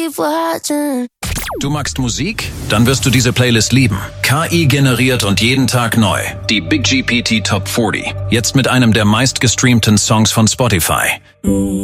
keep watching. Du magst Musik? Dann wirst du diese Playlist lieben. KI generiert und jeden Tag neu. Die Big GPT Top 40. Jetzt mit einem der meistgestreamten Songs von Spotify.